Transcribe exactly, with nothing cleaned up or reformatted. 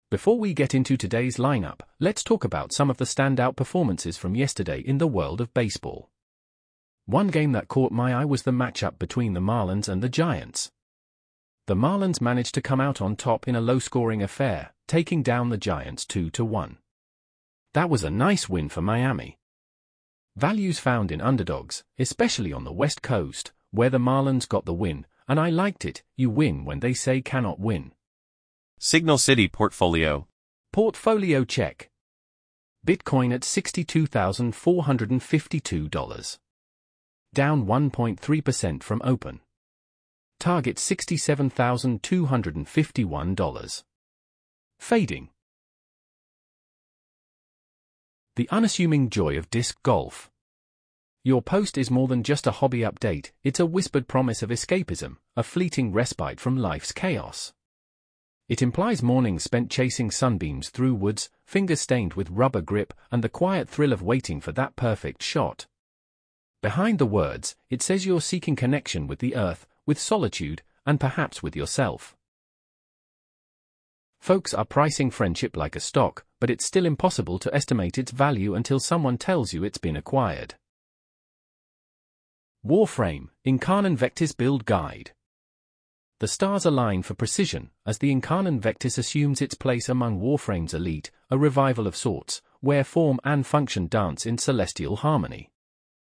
Before we get into today's lineup, let's talk about some of the standout performances from yesterday in the world of baseball. One game that caught my eye was the matchup between the Marlins and the Giants. The Marlins managed to come out on top in a low-scoring affair, taking down the Giants two to one. That was a nice win for Miami. Values found in underdogs, especially on the West Coast, where the Marlins got the win, and I liked it. You win when they say cannot win. Signal City Portfolio. Portfolio check. Bitcoin at sixty-two thousand four hundred fifty-two dollars. Down one point three percent from open. Target sixty-seven thousand two hundred fifty-one dollars. Fading. The unassuming joy of disc golf. Your post is more than just a hobby update, it's a whispered promise of escapism, a fleeting respite from life's chaos. It implies mornings spent chasing sunbeams through woods, fingers stained with rubber grip, and the quiet thrill of waiting for that perfect shot. Behind the words, it says you're seeking connection with the earth, with solitude, and perhaps with yourself. Folks are pricing friendship like a stock, but it's still impossible to estimate its value until someone tells you it's been acquired. Warframe, Incarnon Vectis Build Guide. The stars align for precision, as the Incarnon Vectis assumes its place among Warframe's elite, a revival of sorts, where form and function dance in celestial harmony.